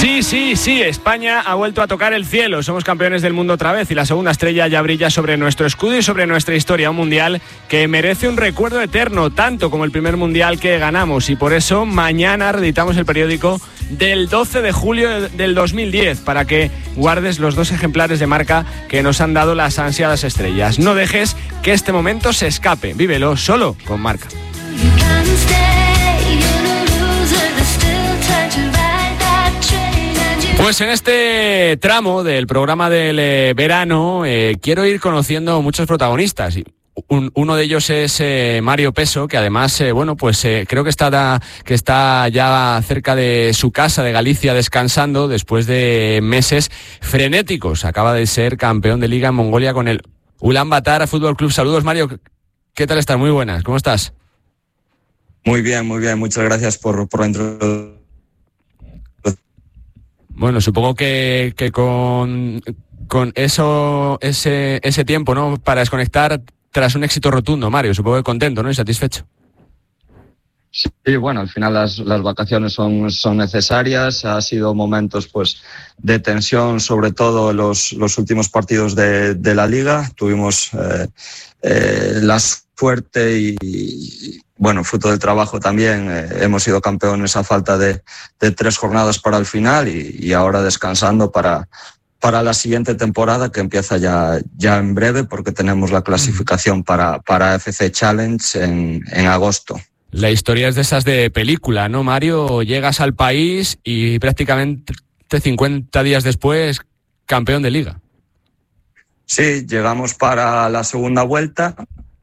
Sí, España ha vuelto a tocar el cielo, somos campeones del mundo otra vez y la segunda estrella ya brilla sobre nuestro escudo y sobre nuestra historia, un mundial que merece un recuerdo eterno, tanto como el primer mundial que ganamos, y por eso mañana reeditamos el periódico del 12 de julio del 2010 para que guardes los 2 ejemplares de marca que nos han dado las ansiadas estrellas. No dejes que este momento se escape, vívelo solo con Marca. Pues en este tramo del programa del verano quiero ir conociendo muchos protagonistas. Uno de ellos es Mario Peso, que además, creo que está ya cerca de su casa de Galicia descansando después de meses frenéticos. Acaba de ser campeón de liga en Mongolia con el Ulan Bator Fútbol Club. Saludos, Mario. ¿Qué tal estás? Muy buenas. ¿Cómo estás? Muy bien. Muchas gracias por la introducción. Bueno, supongo que con eso, ese tiempo, ¿no?, para desconectar tras un éxito rotundo, Mario, supongo que contento, ¿no?, y satisfecho. Sí, bueno, al final las vacaciones son necesarias. Ha sido momentos pues de tensión, sobre todo los últimos partidos de la Liga. Tuvimos la suerte y fruto del trabajo también, hemos sido campeones a falta de 3 jornadas para el final y ahora descansando para la siguiente temporada, que empieza ya en breve, porque tenemos la clasificación para FC Challenge en agosto. La historia es de esas de película, ¿no, Mario? Llegas al país y prácticamente 50 días después, campeón de liga. Sí, llegamos para la segunda vuelta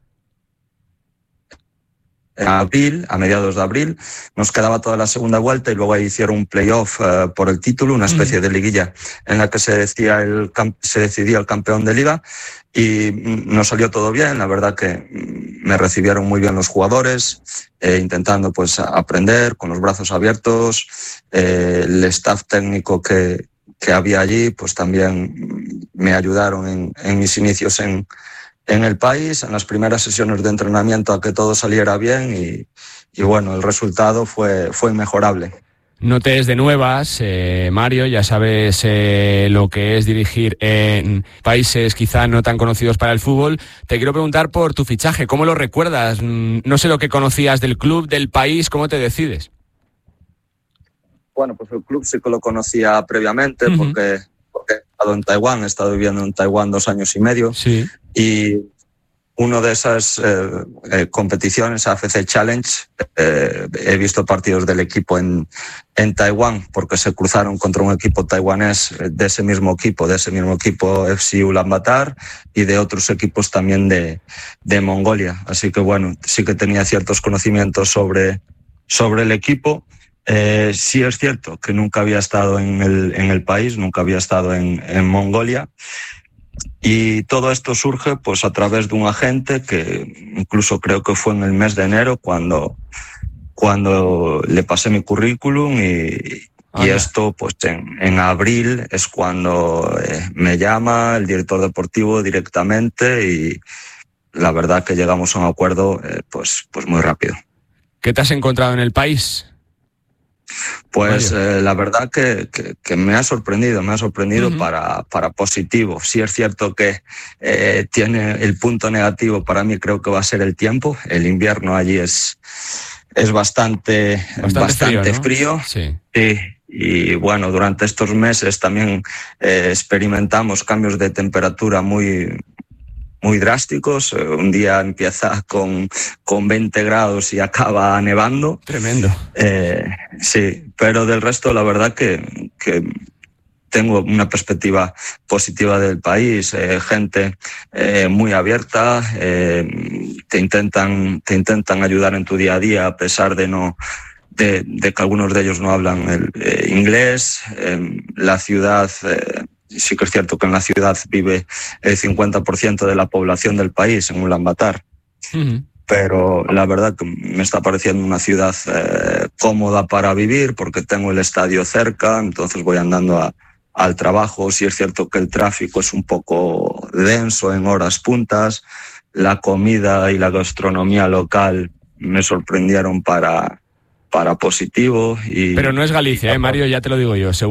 en abril, a mediados de abril. Nos quedaba toda la segunda vuelta y luego ahí hicieron un playoff por el título, una especie de liguilla en la que se decidía el campeón de liga, y nos salió todo bien. La verdad que me recibieron muy bien los jugadores, intentando pues aprender con los brazos abiertos. El staff técnico que había allí pues también me ayudaron en mis inicios en el país, en las primeras sesiones de entrenamiento, a que todo saliera bien y bueno, el resultado fue inmejorable. No te des de nuevas, Mario, ya sabes lo que es dirigir en países quizá no tan conocidos para el fútbol. Te quiero preguntar por tu fichaje, ¿cómo lo recuerdas? No sé lo que conocías del club, del país, ¿cómo te decides? Bueno, pues el club sí que lo conocía previamente, porque he estado viviendo en Taiwán 2 años y medio. Sí. Y una de esas competiciones, AFC Challenge, he visto partidos del equipo en Taiwán, porque se cruzaron contra un equipo taiwanés de ese mismo equipo FC Ulan Bator, y de otros equipos también de Mongolia. Así que bueno, sí que tenía ciertos conocimientos sobre el equipo. Sí es cierto que nunca había estado en el país, nunca había estado en Mongolia. Y todo esto surge pues a través de un agente que incluso creo que fue en el mes de enero cuando le pasé mi currículum y esto pues en abril es cuando me llama el director deportivo directamente y la verdad que llegamos a un acuerdo pues muy rápido. ¿Qué te has encontrado en el país? Pues la verdad que me ha sorprendido para positivo. Sí es cierto que tiene el punto negativo para mí, creo que va a ser el tiempo. El invierno allí es bastante frío. Sí. Y bueno, durante estos meses también experimentamos cambios de temperatura muy drásticos. Un día empieza con 20 grados y acaba nevando. Tremendo. Sí, pero del resto la verdad que tengo una perspectiva positiva del país, gente muy abierta, te intentan ayudar en tu día a día a pesar de que algunos de ellos no hablan inglés. La ciudad... Sí que es cierto que en la ciudad vive el 50% de la población del país, en Ulan Bator. Pero la verdad que me está pareciendo una ciudad cómoda para vivir, porque tengo el estadio cerca, entonces voy andando al trabajo. Sí es cierto que el tráfico es un poco denso en horas puntas. La comida y la gastronomía local me sorprendieron para positivo. Pero no es Galicia, Mario, ya te lo digo yo.